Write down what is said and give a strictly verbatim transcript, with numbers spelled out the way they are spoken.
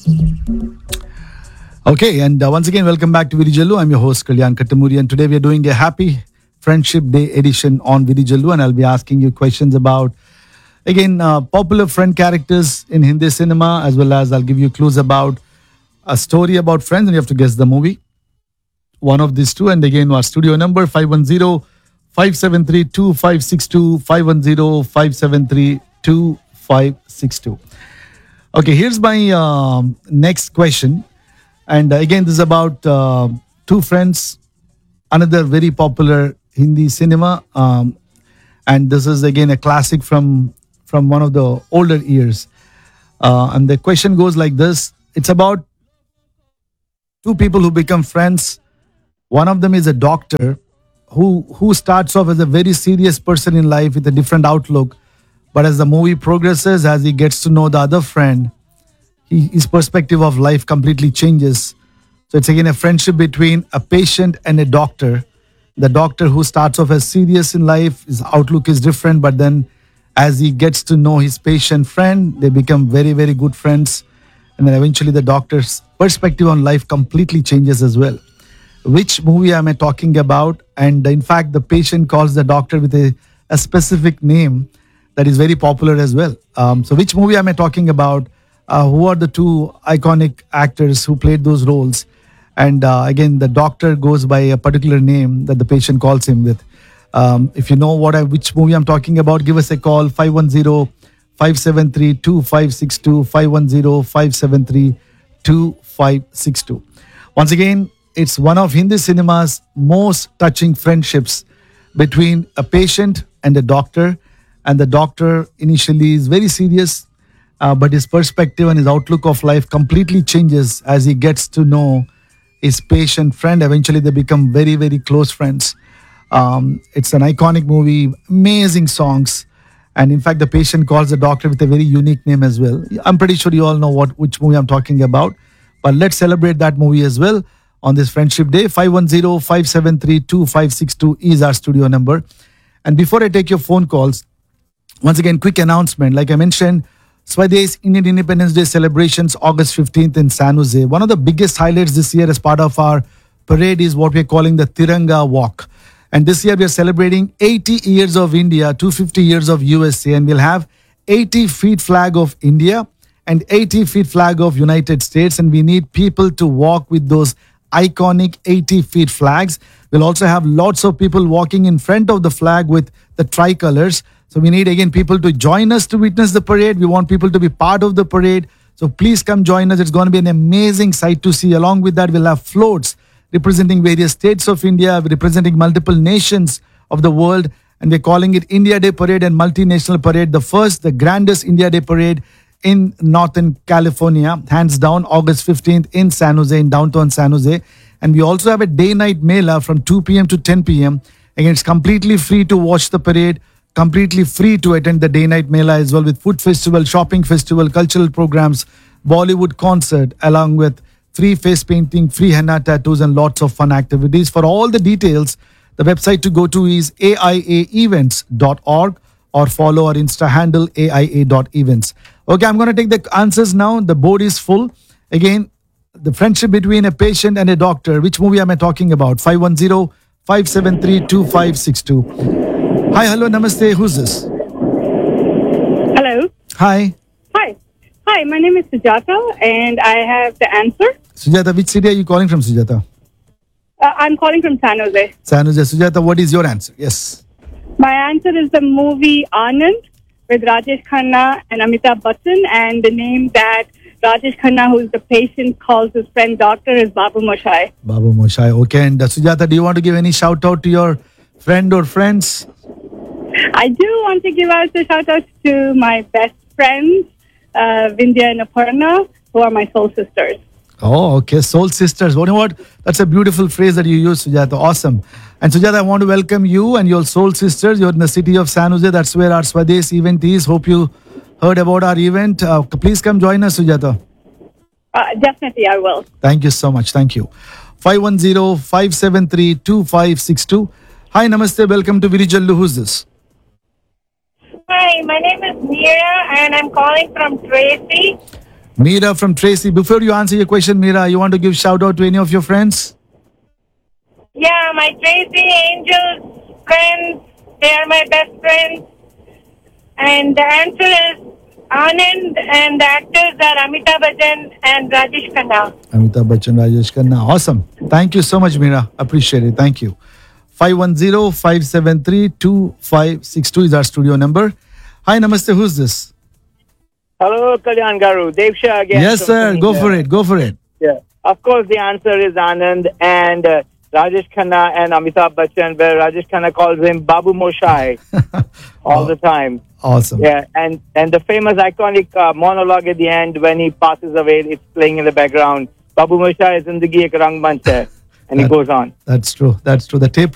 Okay, and uh, once again, welcome back to Virijallu. I'm your host, Kalyan Kattamuri, and today we are doing a happy Friendship Day edition on Virijallu, and I'll be asking you questions about, again, uh, popular friend characters in Hindi cinema, as well as I'll give you clues about a story about friends, and you have to guess the movie. One of these two, and again, our studio number five one zero, five seven three, two five six two, five one zero, five seven three, two five six two. Okay, here's my um, next question. And uh, again, this is about uh, two friends, another very popular Hindi cinema. Um, and this is again a classic from, from one of the older years. Uh, and the question goes like this. It's about two people who become friends. One of them is a doctor who, who starts off as a very serious person in life with a different outlook. But as the movie progresses, as he gets to know the other friend, he, his perspective of life completely changes. So it's again a friendship between a patient and a doctor. The doctor who starts off as serious in life, his outlook is different, but then as he gets to know his patient friend, they become very, very good friends. And then eventually the doctor's perspective on life completely changes as well. Which movie am I talking about? And in fact, the patient calls the doctor with a, a specific name that is very popular as well. Um, so which movie am I talking about? Uh, who are the two iconic actors who played those roles? And uh, again, the doctor goes by a particular name that the patient calls him with. Um, if you know what I, which movie I'm talking about, give us a call, five one zero, five seven three, two five six two, five one zero, five seven three, two five six two. Once again, it's one of Hindi cinema's most touching friendships between a patient and a doctor. And the doctor initially is very serious, Uh, but his perspective and his outlook of life completely changes as he gets to know his patient friend. Eventually, they become very, very close friends. Um, it's an iconic movie, amazing songs. And in fact, the patient calls the doctor with a very unique name as well. I'm pretty sure you all know what which movie I'm talking about. But let's celebrate that movie as well on this Friendship Day. five one zero, five seven three, two five six two is our studio number. And before I take your phone calls, once again, quick announcement. Like I mentioned, Swadesh Indian Independence Day celebrations August fifteenth in San Jose. One of the biggest highlights this year as part of our parade is what we're calling the Tiranga Walk. And this year we are celebrating eighty years of India, two hundred fifty years of U S A, and we'll have eighty feet flag of India and eighty feet flag of United States. And we need people to walk with those iconic eighty feet flags. We'll also have lots of people walking in front of the flag with the tricolors. So we need, again, people to join us to witness the parade. We want people to be part of the parade. So please come join us. It's going to be an amazing sight to see. Along with that, we'll have floats representing various states of India, representing multiple nations of the world. And we're calling it India Day Parade and Multinational Parade. The first, the grandest India Day Parade in Northern California, hands down, August fifteenth in San Jose, in downtown San Jose. And we also have a day-night mela from two p.m. to ten p.m. Again, it's completely free to watch the parade. Completely free to attend the day-night mela as well, with food festival, shopping festival, cultural programs, Bollywood concert, along with free face painting, free henna tattoos, and lots of fun activities. For all the details, the website to go to is A I A events dot org or follow our Insta handle A I A dot events. Okay, I'm going to take the answers now. The board is full. Again, the friendship between a patient and a doctor. Which movie am I talking about? five one zero, five seven three, two five six two. Hi, hello, namaste. Who's this? Hello. Hi. Hi. Hi, my name is Sujata, and I have the answer. Sujata, which city are you calling from, Sujata? Uh, I'm calling from San Jose. San Jose. Sujata, what is your answer? Yes. My answer is the movie Anand with Rajesh Khanna and Amitabh Bachchan, and the name that Rajesh Khanna, who is the patient, calls his friend doctor, is Babu Moshai. Babu Moshai. Okay, and uh, Sujata, do you want to give any shout out to your friend or friends? I do want to give out the shout outs to my best friends, uh, Vindhya and Aparna, who are my soul sisters. Oh, okay. Soul sisters. You know what? That's a beautiful phrase that you use, Sujata. Awesome. And Sujata, I want to welcome you and your soul sisters. You're in the city of San Jose. That's where our Swadesh event is. Hope you heard about our event. Uh, please come join us, Sujata. Uh, definitely, I will. Thank you so much. Thank you. five one zero, five seven three, two five six two. Hi, namaste. Welcome to Virijallu. Who's this? Hi, my name is Mira and I'm calling from Tracy. Meera from Tracy. Before you answer your question, Meera, you want to give shout out to any of your friends? Yeah, my Tracy Angels friends, they are my best friends. And the answer is Anand, and the actors are Amitabh Bachchan and Rajesh Khanna. Amitabh Bachchan, Rajesh Khanna. Awesome. Thank you so much, Meera. Appreciate it. Thank you. five one zero, five seven three, two five six two is our studio number. Hi, namaste. Who's this? Hello, Kalyan Garu. Dev Shah again. Yes, sir. Go for it. Go for it. Yeah. Of course, the answer is Anand and uh, Rajesh Khanna and Amitabh Bachchan, where Rajesh Khanna calls him Babu Moshai all the time. Awesome. Yeah, and, and the famous iconic uh, monologue at the end when he passes away, it's playing in the background. Babu Moshai, Zindagi Ek Rang Manch hai. And he That- goes on. That's true. That's true. The tape